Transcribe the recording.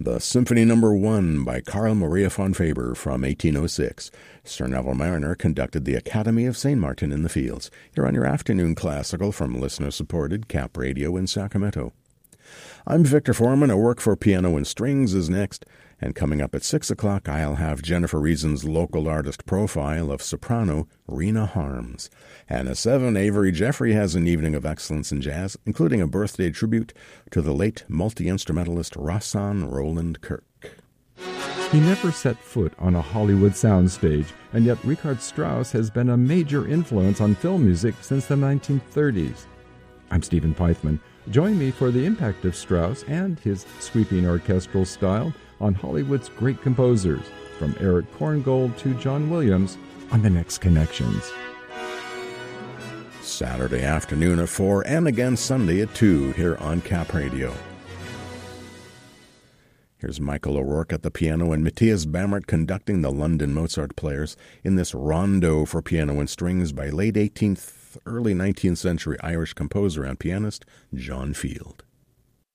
The Symphony No. 1 by Carl Maria von Faber from 1806. Sir Neville Mariner conducted the Academy of St. Martin in the Fields. You're on your afternoon classical from listener-supported Cap Radio in Sacramento. I'm Victor Foreman. A Work for Piano and Strings is next. And coming up at 6 o'clock, I'll have Jennifer Reason's local artist profile of soprano Rena Harms. And at 7, Avery Jeffrey has an evening of excellence in jazz, including a birthday tribute to the late multi-instrumentalist Rahsaan Roland Kirk. He never set foot on a Hollywood soundstage, and yet Richard Strauss has been a major influence on film music since the 1930s. I'm Stephen Pythman. Join me for the impact of Strauss and his sweeping orchestral style on Hollywood's great composers, from Eric Korngold to John Williams, on The Next Connections. Saturday afternoon at 4 and again Sunday at 2 here on Cap Radio. Here's Michael O'Rourke at the piano and Matthias Bammert conducting the London Mozart Players in this rondo for piano and strings by late 18th, early 19th century Irish composer and pianist John Field.